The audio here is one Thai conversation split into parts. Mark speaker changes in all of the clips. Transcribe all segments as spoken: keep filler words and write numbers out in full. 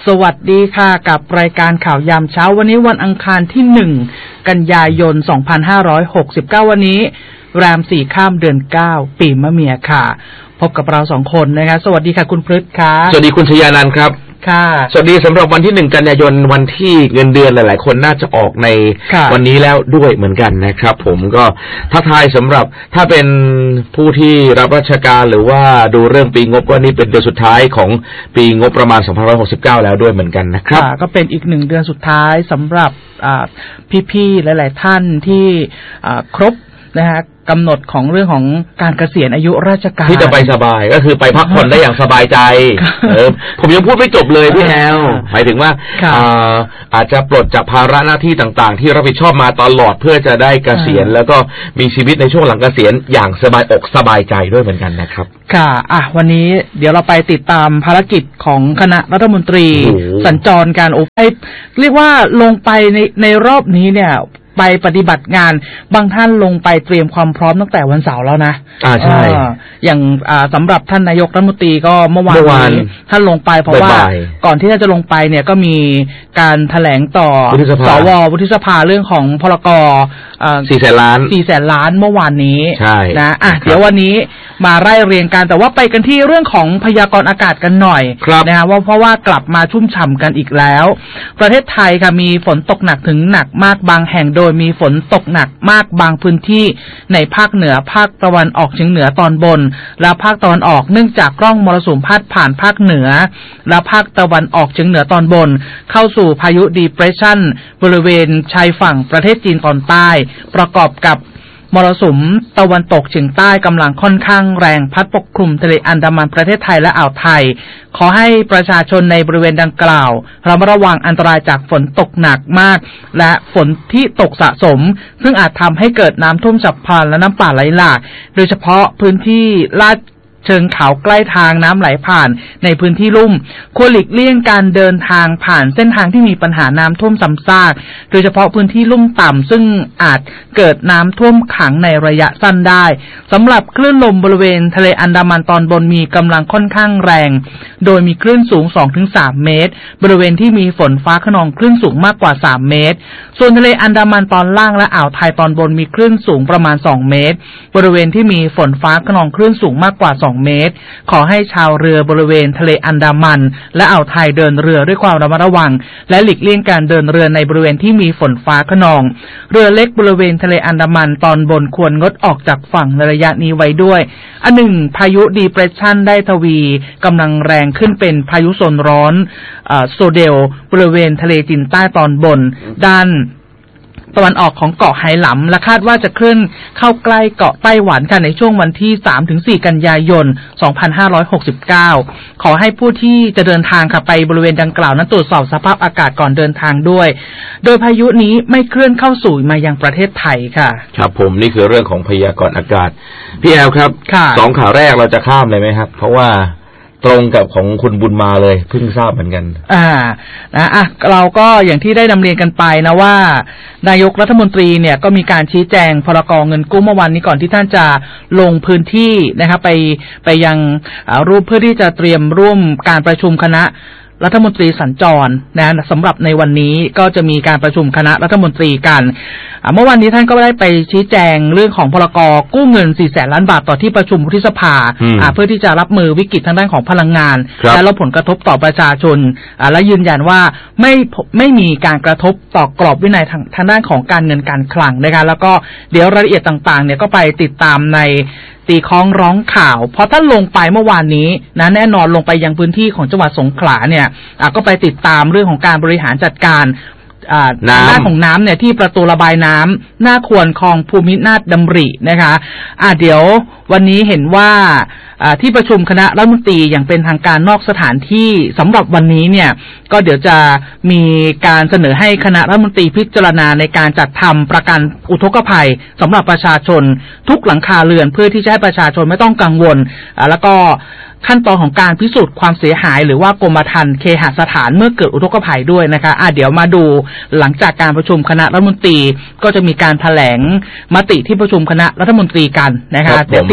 Speaker 1: วัสดีค่ะกับรายการข่าวยามเช้าวันนี้วันอังคารที่หนึ่งกันยายนสองพันห้าร้อยหกสิบเก้าวันนี้แรมสี่ข้ามเดือนเก้าปีมะเมียค่ะพบกับเราสองคนนะคะสวัสดีค่ะคุณพฤทธิ์ค่ะ
Speaker 2: สวัสดีคุณชยานันท์ครับ
Speaker 1: ค่ะ
Speaker 2: สวัสดีสำหรับวันที่หนึ่งกันยายนวันที่เงินเดือนหลายๆคนน่าจะออกในวันนี้แล้วด้วยเหมือนกันนะครับผมก็ท้าทายสำหรับถ้าเป็นผู้ที่รับราชการหรือว่าดูเรื่องปีงบว่านี่เป็นเดือนสุดท้ายของปีงบประมาณสองพันห้าร้อยหกสิบเก้าแล้วด้วยเหมือนกันนะครับ
Speaker 1: ก็เป็นอีกหนึ่งเดือนสุดท้ายสำหรับพี่ๆหลายๆท่านที่ครบนะฮะกำหนดของเรื่องของการเกษียณอายุราชการ
Speaker 2: ที่จะไปสบายก็คือไปพักผ่อนได้อย่างสบายใจเออผมยังพูดไม่จบเลยพี่แอลหมายถึงว่าอาจจะปลดจากภาระหน้าที่ต่างๆที่รับผิดชอบมาตลอดเพื่อจะได้เกษียณแล้วก็มีชีวิตในช่วงหลังเกษียณอย่างสบายอกสบายใจด้วยเหมือนกันนะครับ
Speaker 1: ค่ะอ่ะวันนี้เดี๋ยวเราไปติดตามภารกิจของคณะรัฐมนตรีสัญจรการโอ้ไปเรียกว่าลงไปในในรอบนี้เนี่ยไปปฏิบัติงานบางท่านลงไปเตรียมความพร้อมตั้งแต่วันเสาร์แล้วนะ
Speaker 2: อ่าใช่
Speaker 1: อย่างอ่าสำหรับท่านนายกรัฐมนตรีก็เมื่อวานนี้ท่านลงไปเพราะว่าก่อนที่ท่านจะลงไปเนี่ยก็มีการแถลงต่อสววุฒิสภาเรื่องของพรก
Speaker 2: สี่แสนล้าน
Speaker 1: สี่แสนล้านเมื่อวานนี้
Speaker 2: ใช่
Speaker 1: นะอ่ะเดี๋ยววันนี้มาไล่เรียงกันแต่ว่าไปกันที่เรื่องของพยากรณ์อากาศกันหน่อยนะฮะว่าเพราะว่ากลับมาชุ่มฉ่ำกันอีกแล้วประเทศไทยค่ะมีฝนตกหนักถึงหนักมากบางแห่งโดยมีฝนตกหนักมากบางพื้นที่ในภาคเหนือภาคตะวันออกเฉียงเหนือตอนบนและภาคตะวันออกเนื่องจากร่องมรสุมพาดผ่านภาคเหนือและภาคตะวันออกเฉียงเหนือตอนบนเข้าสู่พายุ Depression บริเวณชายฝั่งประเทศจีนตอนใต้ประกอบกับมรสุมตะวันตกเฉียงใต้กำลังค่อนข้างแรงพัดปกคลุมทะเลอันดามันประเทศไทยและอ่าวไทยขอให้ประชาชนในบริเวณดังกล่าวระมัดระวังอันตรายจากฝนตกหนักมากและฝนที่ตกสะสมซึ่งอาจทำให้เกิดน้ำท่วมฉับพลันและน้ำป่าไหลหลากโดยเฉพาะพื้นที่ลาดเชิงเขาใกล้ทางน้ำไหลผ่านในพื้นที่ลุ่มควรหลีกเลี่ยงการเดินทางผ่านเส้นทางที่มีปัญหาน้ำท่วมซ้ำซากโดยเฉพาะพื้นที่ลุ่มต่ำซึ่งอาจเกิดน้ำท่วมขังในระยะสั้นได้สำหรับคลื่นลมบริเวณทะเลอันดามันตอนบนมีกำลังค่อนข้างแรงโดยมีคลื่นสูง สองถึงสาม เมตรบริเวณที่มีฝนฟ้าคะนองคลื่นสูงมากกว่าสามเมตรส่วนทะเลอันดามันตอนล่างและอ่าวไทยตอนบนมีคลื่นสูงประมาณสองเมตรบริเวณที่มีฝนฟ้าคะนองคลื่นสูงมากกว่าสองเมตรขอให้ชาวเรือบริเวณทะเลอันดามันและอ่าวไทยเดินเรือด้วยความระมัดระวังและหลีกเลี่ยงการเดินเรือในบริเวณที่มีฝนฟ้าคะนองเรือเล็กบริเวณทะเลอันดามันตอนบนควรงดออกจากฝั่งในระยะนี้ไว้ด้วยอันหนึ่งพายุ Depression ได้ทวีกำลังแรงขึ้นเป็นพายุโซนร้อนโซเดลบริเวณทะเลจีนใต้ตอนบนด้านตะวันออกของเกาะไหหลำและคาดว่าจะขึ้นเข้าใกล้เกาะไต้หวันกันในช่วงวันที่ สามถึงสี่ กันยายน สองพันห้าร้อยหกสิบเก้าขอให้ผู้ที่จะเดินทางค่ะไปบริเวณดังกล่าวนั้นตรวจสอบสภาพอากาศก่อนเดินทางด้วยโดยพายุนี้ไม่เคลื่อนเข้าสู่มายังประเทศไทยค่ะ
Speaker 2: ครับผมนี่คือเรื่องของพยากรณ์อากาศพี่แอลครับสองข่าวแรกเราจะข้ามเลยไหมครับเพราะว่าตรงกับของคุณบุญมาเลยเพิ่งทราบเหมือนกัน
Speaker 1: อ่านะอ่ะเราก็อย่างที่ได้นำเรียนกันไปนะว่านายกรัฐมนตรีเนี่ยก็มีการชี้แจงพรกเงินกู้เมื่อวันนี้ก่อนที่ท่านจะลงพื้นที่นะครับไปไปยังรูปเพื่อที่จะเตรียมร่วมการประชุมคณะรัฐมนตรีสัญจรนะสำหรับในวันนี้ก็จะมีการประชุมคณะรัฐมนตรีกันเมื่อวันนี้ท่านก็ได้ไปชี้แจงเรื่องของพรกกู้เงินสี่แสนล้านบาทต่อที่ประชุมวุฒิสภาเพื่อที่จะรับมือวิกฤตทางด้านของพลังงานและลดผลกระทบต่อประชาชนและยืนยันว่าไม่ไม่มีการกระทบต่อกรอบวินัยทางทางด้านของการเงินการคลังนะคะแล้วก็เดี๋ยวรายละเอียดต่างๆเนี่ยก็ไปติดตามในตีคล้องร้องข่าวพอท่านลงไปเมื่อวานนี้นะแน่นอนลงไปยังพื้นที่ของจังหวัดสงขลาเนี่ยก็ไปติดตามเรื่องของการบริหารจัดการหน้าของน้ำเนี่ยที่ประตูระบายน้ำหน้าควรคลองภูมินาถดำรินะคะอ่าเดี๋ยววันนี้เห็นว่าที่ประชุมคณะรัฐมนตรีอย่างเป็นทางการนอกสถานที่สำหรับวันนี้เนี่ยก็เดี๋ยวจะมีการเสนอให้คณะรัฐมนตรีพิจารณาในการจัดทำประกันอุทกภัยสำหรับประชาชนทุกหลังคาเรือนเพื่อที่จะให้ประชาชนไม่ต้องกังวลแล้วก็ขั้นตอนของการพิสูจน์ความเสียหายหรือว่ากรมธรรม์เคหสถานเมื่อเกิดอุทกภัยด้วยนะคะอ่ะเดี๋ยวมาดูหลังจากการประชุมคณะรัฐมนตรีก็จะมีการแถลงมติที่ประชุมคณะรัฐมนตรีกันนะคะเดี๋ยวติด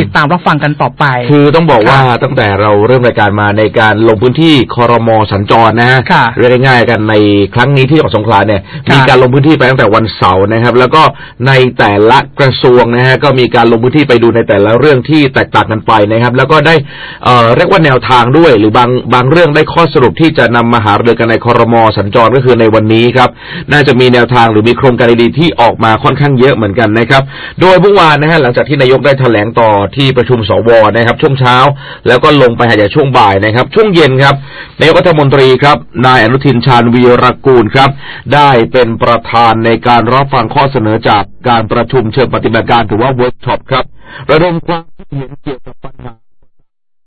Speaker 1: ติดตามรับฟังกันต่อไป
Speaker 2: คือต้องบอกว่าตั้งแต่เราเริ่มรายการมาในการลงพื้นที่ครม.สัญจรนะฮะเรียกง่ายๆกันในครั้งนี้ที่จังหวัดสงขลาเนี่ยมีการลงพื้นที่ไปตั้งแต่วันเสาร์นะครับแล้วก็ในแต่ละกระทรวงนะฮะก็มีการลงพื้นที่ไปดูในแต่ละเรื่องที่แตกต่างกันไปนะครับแล้วก็ได้เอ่อเรียกว่าแนวทางด้วยหรือบางบางเรื่องได้ข้อสรุปที่จะนำมาหารือกันในครม.สัญจรก็คือในวันนี้ครับน่าจะมีแนวทางหรือมีโครงการดีๆที่ออกมาค่อนข้างเยอะเหมือนกันนะครับโดยเมื่อวานนะฮะหลังจากที่นายกได้แถลงต่อที่ประชุมสวนะครับช่วงเช้าแล้วก็ลงไปหาจากช่วงบ่ายนะครับช่วงเย็นครับนายกรัฐมนตรีครับนายอนุทินชาญวีรกูลครับได้เป็นประธานในการรับฟังข้อเสนอจากการประชุมเชิงปฏิบัติการหรือว่าเวิร์กช็อปครับระดมความคิดเห็นเกี่ยวกับปัญหา